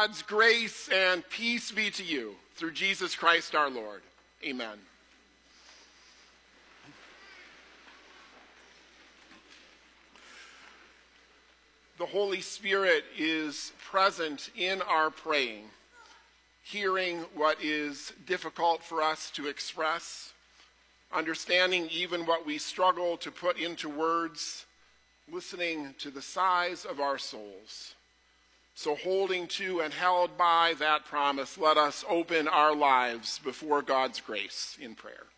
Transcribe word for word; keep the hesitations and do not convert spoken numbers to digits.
God's grace and peace be to you through Jesus Christ our Lord. Amen. The Holy Spirit is present in our praying, hearing what is difficult for us to express, understanding even what we struggle to put into words, listening to the sighs of our souls. So holding to and held by that promise, let us open our lives before God's grace in prayer.